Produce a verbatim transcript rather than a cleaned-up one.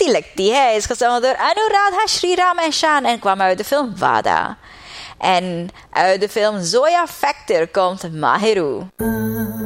Likhti is gezongen door Anuradha Sriram en kwam uit de film Vada. En uit de film Zoya Factor komt Mahiru.